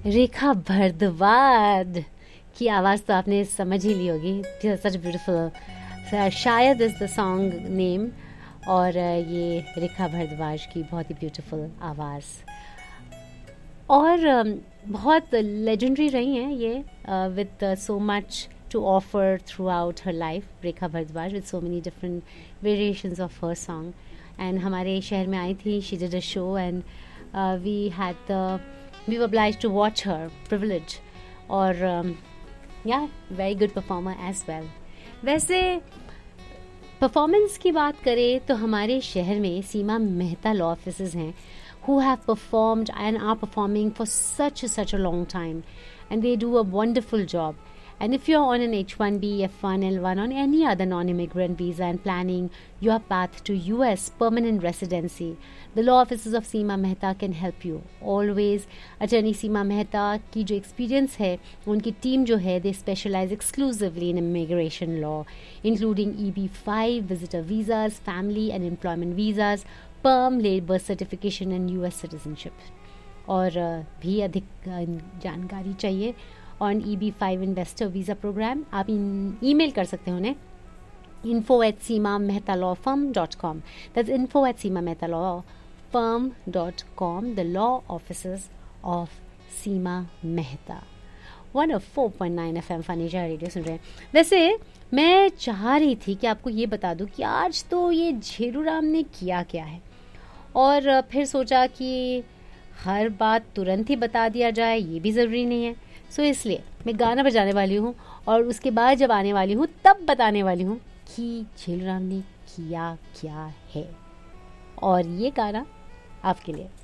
रेखा भारद्वाज की आवाज़ तो आपने समझ ही ली होगी, सच ब्यूटीफुल। शायद इज़ द सॉन्ग नेम, और ये रेखा भारद्वाज की बहुत ही ब्यूटीफुल आवाज़। और बहुत लेजेंडरी रही हैं ये, with so much to offer throughout her life, Rekha Bhardwaj, with so many different variations of her song. And हमारे शहर में आई थी, she did a show, and we were obliged to watch her, privilege. और yeah, very good performer as well. वैसे performance की बात करें तो हमारे शहर में सीमा मेहता लॉ ऑफिसेज हैं who have performed and are performing for such a long time, and they do a wonderful job. And if you're on an H-1B, F-1, L-1, on any other non-immigrant visa and planning your path to US permanent residency, the law offices of Seema Mehta can help you. Always, Attorney Seema Mehta की जो experience है, उनकी team जो है, they specialize exclusively in immigration law, including EB-5, visitor visas, family and employment visas, perm, labor certification and US citizenship. और भी अधिक जानकारी चाहिए on EB-5 investor visa programme, आप ईमेल कर सकते हैं उन्हें info@seemamehtalaw.com. That's info@seemamehtalaw.com, the law offices of Seema Mehta. 104.9 FM फनीजा radio सुन रहे हैं। वैसे मैं चाह रही थी कि आपको ये बता दूं कि आज तो ये झेरू राम ने किया क्या है, और फिर सोचा कि हर बात तुरंत ही बता दिया जाए, ये भी ज़रूरी नहीं है। सो इसलिए मैं गाना बजाने वाली हूँ, और उसके बाद जब आने वाली हूँ तब बताने वाली हूँ कि झेलू राम ने किया क्या है। और ये गाना आपके लिए।